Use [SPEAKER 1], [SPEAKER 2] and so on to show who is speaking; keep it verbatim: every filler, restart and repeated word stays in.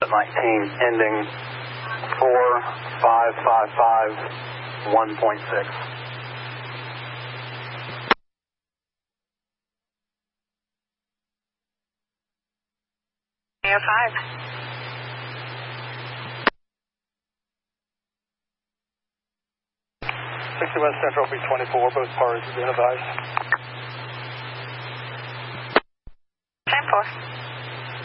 [SPEAKER 1] nineteen, ending four five five five one point six.
[SPEAKER 2] A five.
[SPEAKER 1] sixty-one Central, B twenty-four, both parties have been advised.
[SPEAKER 2] ten four.